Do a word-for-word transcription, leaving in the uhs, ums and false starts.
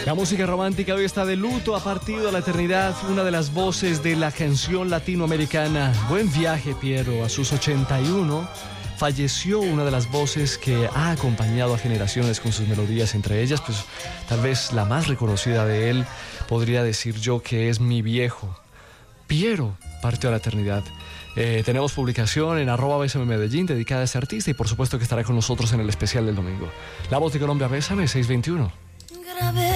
La música romántica hoy está de luto, ha partido a la eternidad una de las voces de la canción latinoamericana. Buen viaje, Piero. A sus ochenta y uno falleció una de las voces que ha acompañado a generaciones con sus melodías, entre ellas, pues tal vez la más reconocida de él, podría decir yo que es Mi Viejo. Piero partió a la eternidad. Eh, tenemos publicación en arroba Bésame Medellín dedicada a este artista y por supuesto que estará con nosotros en el especial del domingo. La Voz de Colombia, Bésame, seiscientos veintiuno.